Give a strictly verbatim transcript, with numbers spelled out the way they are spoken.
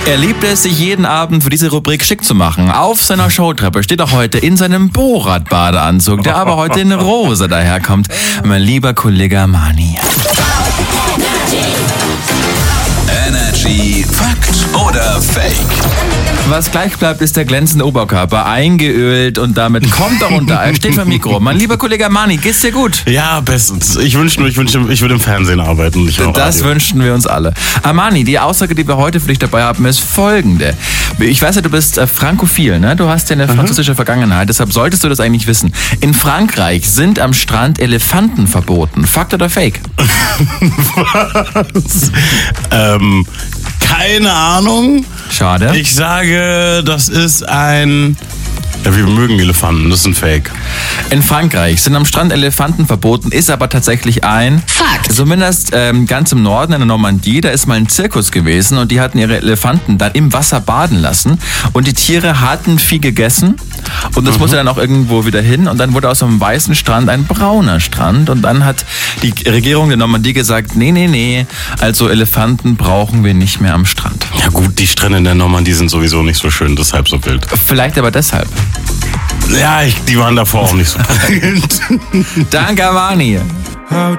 Er liebt es, sich jeden Abend für diese Rubrik schick zu machen. Auf seiner Showtreppe steht er heute in seinem Borat-Badeanzug, der aber heute in Rosa daherkommt. Mein lieber Kollege Armani. Energy Fakt oder Fake? Was gleich bleibt, ist der glänzende Oberkörper, eingeölt und damit kommt er runter. Er steht vor dem Mikro. Mein lieber Kollege Armani, geht's dir gut? Ja, bestens. Ich wünsche nur, ich wünsche, ich würde im Fernsehen arbeiten. Nicht im Das Radio. wünschen wir uns alle. Armani, die Aussage, die wir heute für dich dabei haben, ist folgende. Ich weiß ja, du bist äh, frankophil, ne? Du hast ja eine Mhm. französische Vergangenheit, deshalb solltest du das eigentlich wissen. In Frankreich sind am Strand Elefanten verboten. Fakt oder Fake? Was? ähm, keine Ahnung. Schade. Ich sage, das ist ein... Ja, wir mögen Elefanten, das ist ein Fake. In Frankreich sind am Strand Elefanten verboten, ist aber tatsächlich ein Fakt. Zumindest ähm, ganz im Norden in der Normandie, da ist mal ein Zirkus gewesen und die hatten ihre Elefanten dann im Wasser baden lassen und die Tiere hatten viel gegessen und das mhm. musste dann auch irgendwo wieder hin und dann wurde aus einem weißen Strand ein brauner Strand und dann hat die Regierung der Normandie gesagt, nee, nee, nee, also Elefanten brauchen wir nicht mehr am Strand. Ja gut, die Strände in der Normandie sind sowieso nicht so schön, deshalb so wild. Vielleicht aber deshalb. Ja, ich, die waren davor auch nicht so prägend. Danke, Armani. How